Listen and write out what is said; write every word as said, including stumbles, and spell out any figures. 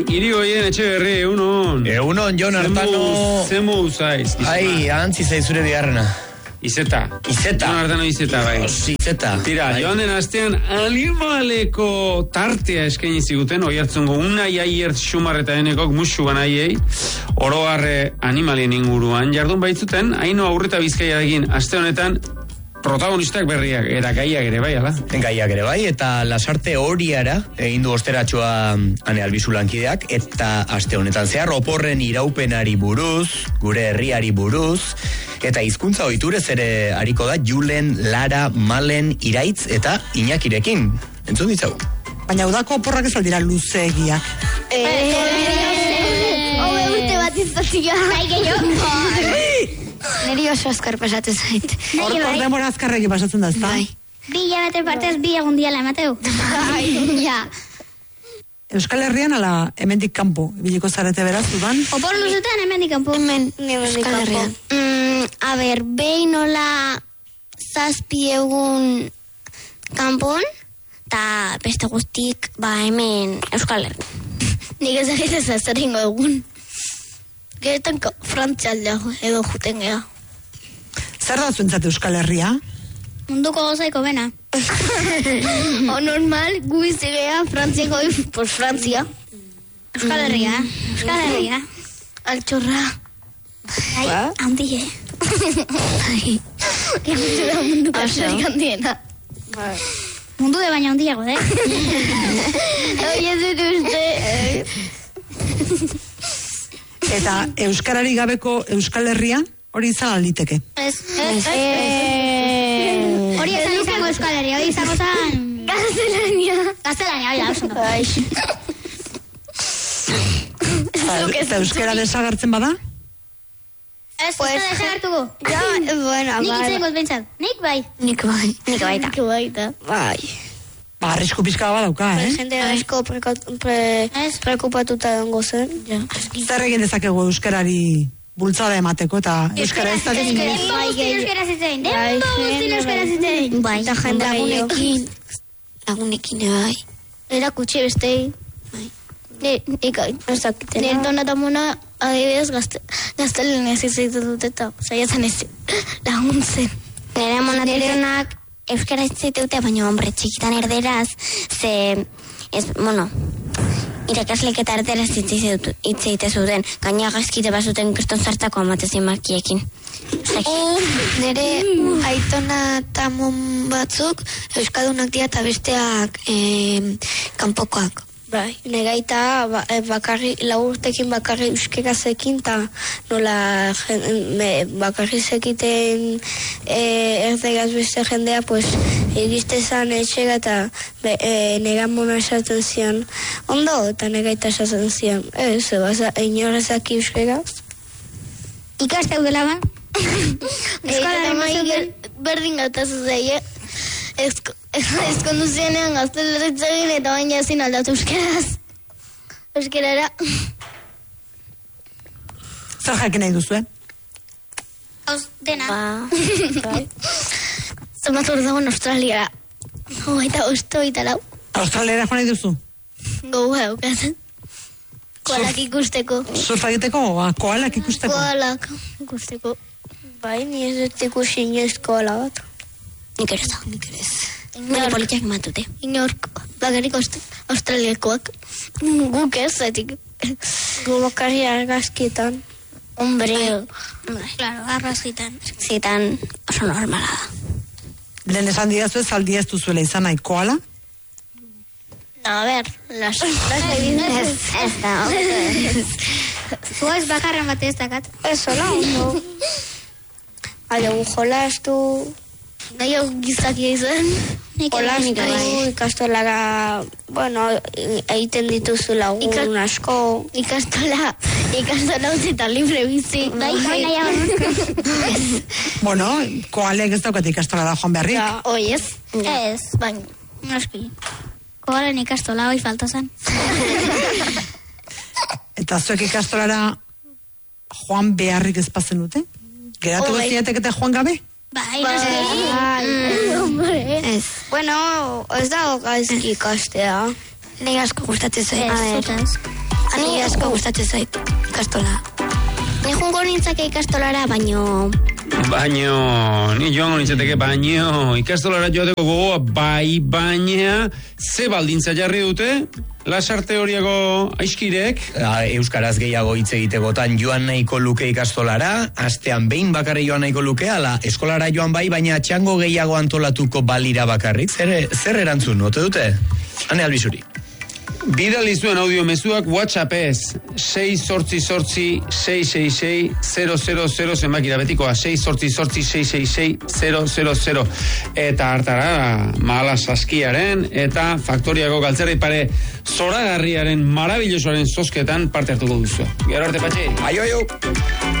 Iri hoien etxe berri, egunon. Egunon, Jon Artano. Zemu uzaiz. Ai, antzi zaizure bigarrena. Izeta. Izeta. Jon Artano izeta, bai. Izeta. Tira, bai. Joan den astean animaleko tartea eskaini ziguten, oi hartzungo unai aiert xumar eta denekok musu ganaiei, orogarre animalien inguruan. Jardun baitzuten, haino aurreta bizkaiarekin aste honetan, protagonistak berriak, era gaiak ere bai, ala? Gaiak ere bai, eta lasarte horiara egin du osteratxoa Ane Albizu lankideak, eta aste honetan zehar oporren iraupenari buruz, gure herriari buruz, eta hizkuntza ohiturez ere hariko da Julen, Lara, Malen, Iraitz eta Iñakirekin. Entzun ditzagu. Baina udako oporrak ez aldira luzeegiak. Hau urte bat iztatia. Bai, gehiago. Neri oso azkar pasatzen zait. Horkor demora azkarregi pasatzen da, ez da? Bai. Bi hilabete partez bi egun diala emateu. Bai. Ja. Euskal Herrian ala hemendik kanpo, biliko zarete beraz, dudan? Opor luzetan hemendik kanpo. Hemen, Euskal Herrian. Mm, a ber, behin nola zazpi egun kanpon, eta beste guztik, ba, hemen Euskal Herrian. Nik ez egitez azaringo egun. Geretan frantzialdea edo juten geha. Zer da zuentzat Euskal Herria? Munduko gozaiko bena. O normal, gu bizigea frantziako por Frantzia. Euskal Herria, Euskal Herria. Altxorra. Ai, handie. Ai, emutura munduko aserik handiena. Mundu de baina handiago, eh? Oie zut uste... Eta euskarari gabeko Euskal Herria hori izan alditeke. Ez, ez, ez. Hori esan izango Euskal Herria, hori izango zan... Gaztelania. Gaztelania, hori da, oso no. Eta euskara desagertzen bada? Ez, pues, ez desagertuko. Ja, bueno, bai. Nik itzen goz bentsat. Nik bai. Nik bai. Nik bai da. Nik bai da. Bai. Ba, arrisku pizka badauka, eh? Jende asko prekupatuta dongo zen. Zer egin dezakegu euskarari bultzada emateko eta euskara ez da egin. Denbo guztin euskara zitzein. Denbo guztin euskara zitzein. Bai, eta jende lagunekin. Lagunekin, bai. Erakutsi bestei. Bai. Nik aitzakiten. Nire donatamuna adibidez gaztelen ez izaitu dut eta saiatzen ez laguntzen. Nire monatitonak euskara ez ziteute, baina hombre, txikitan erderaz, ze, ez, bueno, irakaslek eta erderaz itzeite zuten, gaina gazkite bazuten kriston zartako amatezin markiekin. Nire aitona tamon batzuk, euskadunak dira eta besteak kanpokoak. Bai, negaita ba, bakarri, lau urtekin bakarri euskerazekin, eta nola bakarri zekiten e, erdegaz beste jendea, pues, iriste zan etxega eta e, negan mona esaten zion. Ondo, eta negaita esaten zion. Ez, baza, inorrezak euskaraz. Ikaste hau dela ba? Euskara maik berdin gautazu zeie. Ez konduzionean gazteleritza egin eta baina ezin aldatu euskeraz. Euskerara. Zer jakin nahi duzu, eh? Hauz, dena. Ba. Zemat hor dagoen Australiara. Hogeita osto, hogeita lau. Australiara joan nahi duzu? Gogoa eukazen. Koalak ikusteko. Surfa egiteko? Ba, koalak ikusteko? Koalak ikusteko. Bai, ni ez dut ikusi inoiz koala bat. Nik ere zau, nik ere ez. Baina politiak matute. Inorko, bakarrik australiakoak. Guk ez, zetik. Gu bakarri argazkietan. Hombre. Claro, argazkietan. Zitan oso normala da. Lehen esan didazu ez aldia ez duzuela izan nahi koala? No, a ver, las... Ez, ez da. Zuaz bakarren bat ez dakat. Ez, hola, ondo. Alegu jolastu... Naio gizakia izan. Olastu, ikastolara, bueno, egiten dituzu lagun asko. Ikastola, ikastola uzita libre bizi. Bai, bai, nahi. Bueno, koalek ez daukat ikastolara joan beharrik. Ja, oi ez? Ez, baina, aski. Koalen ikastola hoi falta zen. Eta zuek ikastolara joan beharrik ez pazen dute? Geratu guztiatek eta joan gabe? Bai, bai, ez. Bueno, ez dago gaizki ikastea. Nik asko gustatzen zen. Ani asko gustatzen zait, ikastola. Ni jungo nintzake ikastolara, baino... Baino, ni joango nintzateke, baino, ikastolara joateko gogoa, bai, baina, ze baldintza jarri dute, Lasarte horiago aiskirek? Euskaraz gehiago hitz egitegotan joan nahiko luke ikastolara, astean behin bakarri joan nahiko luke, ala eskolara joan bai, baina txango gehiago antolatuko balira bakarrik. Zer, zer erantzun, ote dute? Ane Albizuri. Bidali zuen audio mezuak WhatsAppez sei zortzi zortzi sei sei sei zero zero zero zenbakira betikoa sei zortzi zortzi sei sei sei zero zero zero eta hartara Mahala Saskiaren eta Faktoriako galtzerri pare zoragarriaren marabillosoaren zozketan parte hartuko duzu. Gero arte patxi. Aio, aio.